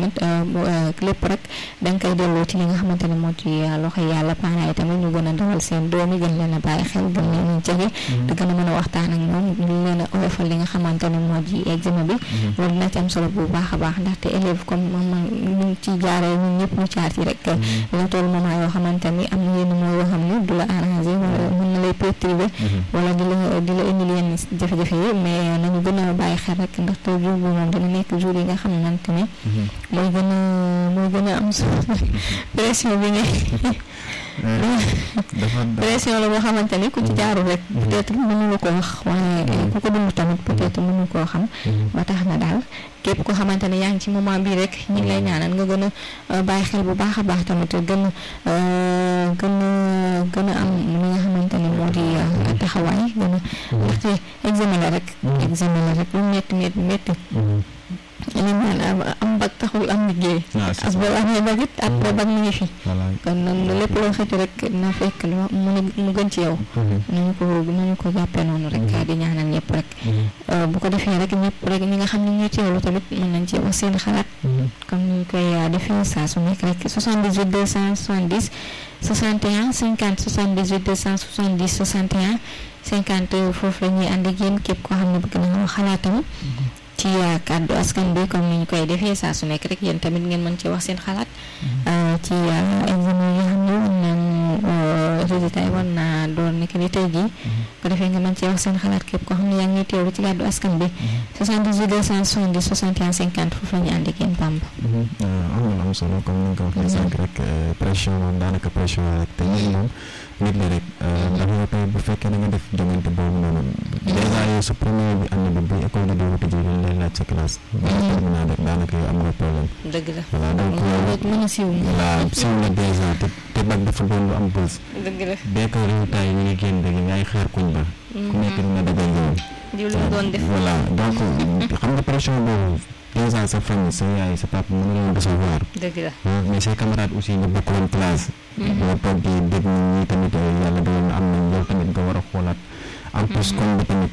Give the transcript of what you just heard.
tamit lépp rek da nga koy delloo ci li nga xamante ne moo ci loxo yàlla parents yi tamit ñu gën a dawal seen doom yi gën leen a bàyyi xel gën leen a jege te gën a mën a waxtaan ak ñoom ñu leen a oyofal li nga xamante ne moo ci examen bi loolu dina ci am solo bu baax a baax ndaxte élève comme moom ñu ci jaaree ñun ñëpp ñu caar ci rek dina toll moment yoo xamante ni am na yenn mooy yoo xam ne du la arrangé wala mën na lay perturber wala di la indil yenn jafe-jafe yi mais nañu gën a bàyyi xel rek ndaxte jour bi moom dina nekk jour yi nga xamante ne mooy gën a am solo pression bi ne pression la boo xamante ni ku ci jaarul rek peut-être mënu la ko wax waaye ku ko dund tamit peut-être mënu koo xam ba tax na daal képp koo xamante ne yaa ngi ci moment bii rek ñu ngi lay ñaanal nga gën a bàyyi xel bu baax a baax tamit gën a am li nga xamante ne moo di taxawaay gën a ndaxte examen la rek lu métti li naan am bag taxul am liggéey as boo amee bag it après bag mu ngi fi kon noonu lépp loo xëcc rek na fekk mu gën ci yow nañu ko jàppee noonu rek di ñaanal ñëpp rek bu ko defee rek ñëpp rek ñi nga xam ne ñuy teewlu tamit mën nañ ci wax seen xalaat comme ñu koy defee saa su nekk rek 78 270 61 50 78 270 61 50 foofu la ñuy ànd ak yéen képp koo xam ne bëgg na wax xalaatam ci kàddu askan bi comme ni ñu koy defee saa su nekk rek yéen tamit ngeen mën ci wax seen xalaat ci examen yi nga xam ne war nañu résultat yi war naa doon nekk ni tey jii ko defee nga mën ci wax seen xalaat képp koo xam ne yaa ngi teewlu ci kàddu askan bi 78 270 61 50 foofu la ñu ànd ak yéen Bamba. am solo comme ni nga ko waxee sànq rek pression moom daanaka pression rek te ñun moom nit la rek ndax yow tey bu fekkee da nga def jongante boobu noonu dèjà yow sa premier bi année bi école de doogu tëjee dañ lay laaj sa classe terminal rek daanaka yow am nga problème dëgg la voilà donc mën a siiw na dèjà te bac dafa doon lu am bës dëgg la dès que résultat yi ñu ngi génn rek ngay xaar kuñ ba ku nekk dina dajal yow diw la doon def voilà donc xam nga pression boobu déjà sa famille sa yaay sa papa mën na leen recevoir dëgg la mais ses camarades aussi ñu bokkoon classe boo toog di dégg ñi tamit yàlla doon am nañ yow tamit nga war a xoolaat en plus comme bi tamit